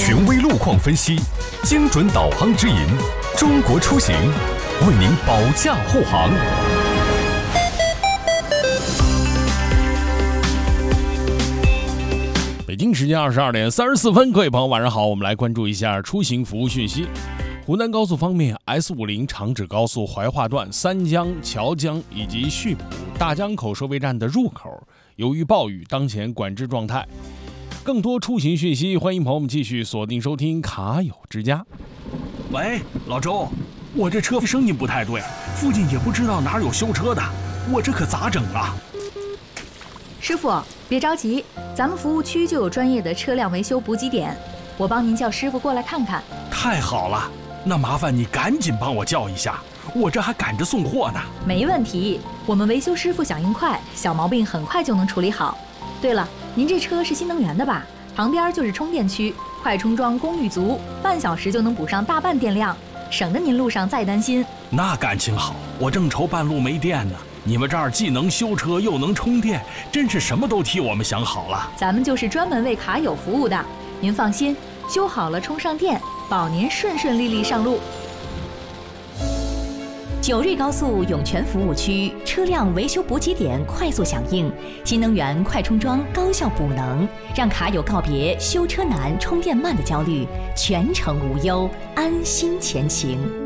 权威路况分析，精准导航指引，中国出行为您保驾护航。 北京时间22:34，各位朋友晚上好，我们来关注一下出行服务讯息。湖南高速方面 ，S50 长指高速怀化段三江、谯江以及溆浦、大江口收费站的入口，由于暴雨，当前管制状态。更多出行讯息，欢迎朋友们继续锁定收听卡友之家。 喂，老周，我这车声音不太对，附近也不知道哪有修车的，我这可咋整啊？ 师傅，别着急，咱们服务区就有专业的车辆维修补给点，我帮您叫师傅过来看看。 太好了，那麻烦你赶紧帮我叫一下，我这还赶着送货呢。 没问题，我们维修师傅响应快，小毛病很快就能处理好。对了，您这车是新能源的吧？旁边就是充电区，快充桩功率足，半小时就能补上大半电量，省得您路上再担心。 那感情好，我正愁半路没电呢。你们这儿既能修车又能充电，真是什么都替我们想好了。 咱们就是专门为卡友服务的，您放心，修好了充上电，保您顺顺利利上路。 九瑞高速涌泉服务区车辆维修补给点快速响应，新能源快充桩高效补能，让卡友告别修车难、充电慢的焦虑，全程无忧，安心前行。